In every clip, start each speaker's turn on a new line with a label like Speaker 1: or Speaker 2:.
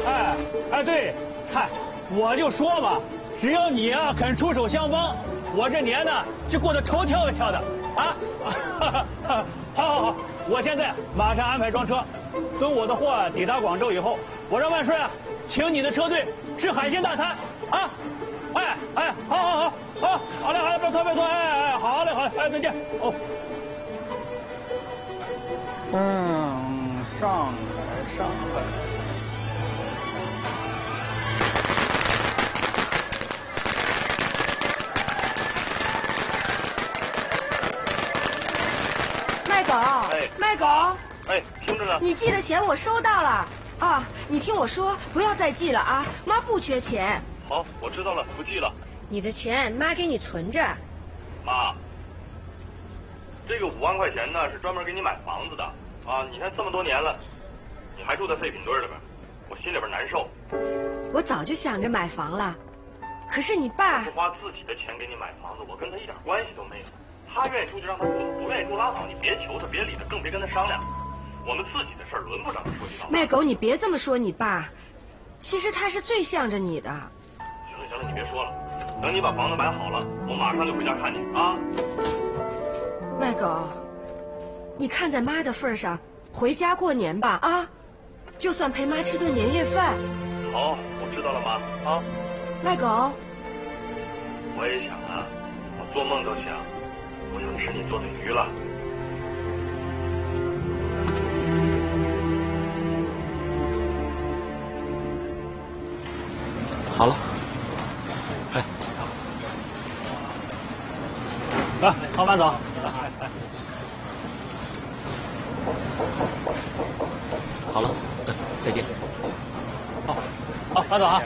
Speaker 1: 哎，对，嗨，我就说嘛，只要你啊肯出手相帮，我这年呢就过得头跳一跳的啊！好，我现在马上安排装车，等我的货抵达广州以后，我让万帅啊请你的车队吃海鲜大餐啊！好，好嘞，拜托，好嘞，再见哦。上海。
Speaker 2: 麦狗，
Speaker 3: 听着呢。
Speaker 2: 你寄的钱我收到了啊！你听我说，不要再寄了啊！妈不缺钱。
Speaker 3: 好，我知道了，不寄了。
Speaker 2: 你的钱妈给你存着。
Speaker 3: 妈，这个5万块钱呢是专门给你买房子的啊！你看这么多年了，你还住在废品堆里边，我心里边难受。
Speaker 2: 我早就想着买房了，可是你爸
Speaker 3: 不花自己的钱给你买房子，我跟他一点关系都没有。他愿意住就让他住，不愿意住拉倒，你别求他，别理他，更别跟他商量。我们自己的事儿轮不着他说句道。
Speaker 2: 麦狗，你别这么说你爸，其实他是最向着你的。
Speaker 3: 行了，你别说了，等你把房子买好了，我马上就回家看你啊。
Speaker 2: 麦狗，你看在妈的份上，回家过年吧啊，就算陪妈吃顿年夜饭。
Speaker 3: 好，我知道了，妈啊。
Speaker 2: 麦狗，
Speaker 3: 我也想啊，我做梦都想。我想吃你做的鱼了。
Speaker 4: 好了，
Speaker 1: 好，班总。
Speaker 4: 好了，再见。
Speaker 1: 好，班总啊。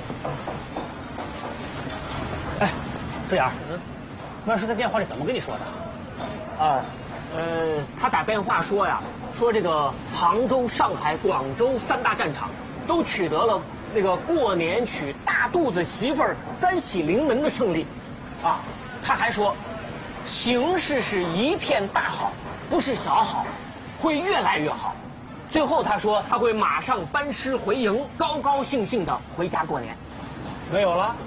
Speaker 1: 四眼，万叔在电话里怎么跟你说的？
Speaker 5: 他打电话说呀，说这个杭州、上海、广州3大战场都取得了那个过年娶大肚子媳妇儿3喜临门的胜利，啊，他还说，形势是一片大好，不是小好，会越来越好。最后他说他会马上班师回营，高高兴兴的回家过年。
Speaker 1: 没有了，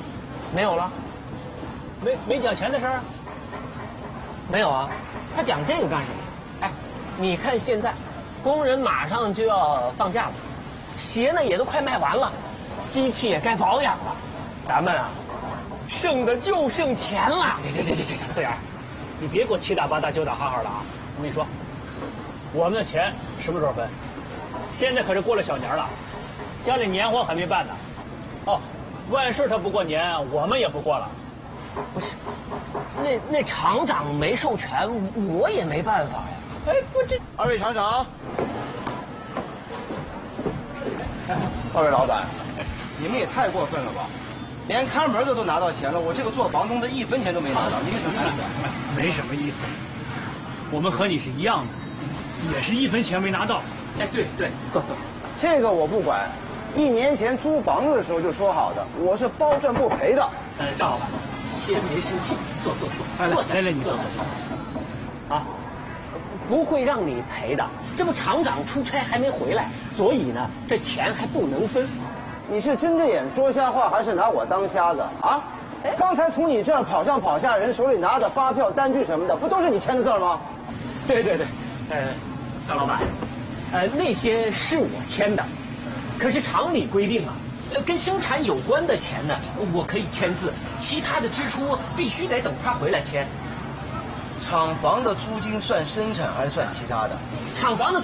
Speaker 1: 没讲钱的事儿。
Speaker 5: 没有啊，他讲这个干什么？哎，你看现在，工人马上就要放假了，鞋呢也都快卖完了，机器也该保养了，咱们啊，剩的就剩钱了。
Speaker 1: 行，四眼，你别给我7打8打9打哈哈的啊！我跟你说，我们的钱什么时候分？现在可是过了小年了，家里年货还没办呢。哦，万事他不过年，我们也不过了。
Speaker 5: 不是，那厂长没授权，我也没办法呀。
Speaker 1: 哎，不这
Speaker 6: 2位厂长，2位老板，你们也太过分了吧！连看门的都拿到钱了，我这个做房东的1分钱都没拿到，你是什么意思？
Speaker 1: 没什么意思，我们和你是一样的，也是1分钱没拿到。
Speaker 5: 哎，对，
Speaker 6: 走，这个我不管。1年前租房子的时候就说好的，我是包赚不赔的。
Speaker 5: 赵老板，先别生气，坐。
Speaker 1: 来，你坐。
Speaker 5: 啊，不会让你赔的。这不厂长出差还没回来，所以呢，这钱还不能分。
Speaker 6: 你是睁着眼说瞎话，还是拿我当瞎子啊？刚才从你这儿跑上跑下，人手里拿的发票、单据什么的，不都是你签的字吗？
Speaker 5: 对，赵老板，那些是我签的，可是厂里规定啊，跟生产有关的钱呢，我可以签字，其他的支出必须得等他回来签。
Speaker 6: 厂房的租金算生产还是算其他的？
Speaker 5: 厂房的